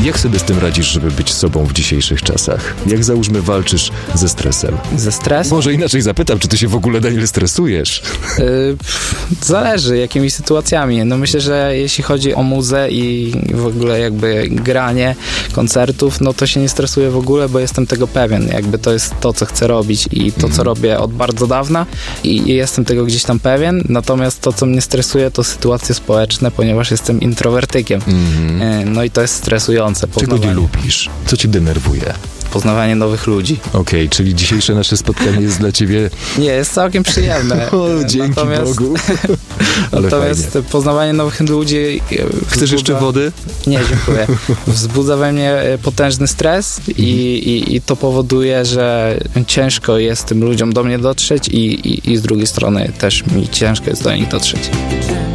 Jak sobie z tym radzisz, żeby być sobą w dzisiejszych czasach? Jak załóżmy walczysz ze stresem? Ze stresem? Może inaczej zapytam, czy ty się w ogóle, Daniel, stresujesz? Zależy jakimi sytuacjami. No myślę, że jeśli chodzi o muzę i w ogóle jakby granie koncertów, no to się nie stresuję w ogóle, bo jestem tego pewien. Jakby to jest to, co chcę robić i to, co robię od bardzo dawna i jestem tego gdzieś tam pewien. Natomiast to, co mnie stresuje, to sytuacje społeczne, ponieważ jestem introwertykiem. No i to jest stresujące. Czego nie lubisz? Co cię denerwuje? Poznawanie nowych ludzi. Okej, czyli dzisiejsze nasze spotkanie jest dla ciebie... Nie, jest całkiem przyjemne. O, dzięki Bogu. Ale natomiast fajnie. Poznawanie nowych ludzi... Chcesz jeszcze wody? Nie, dziękuję. Wzbudza we mnie potężny stres i to powoduje, że ciężko jest tym ludziom do mnie dotrzeć i z drugiej strony też mi ciężko jest do nich dotrzeć.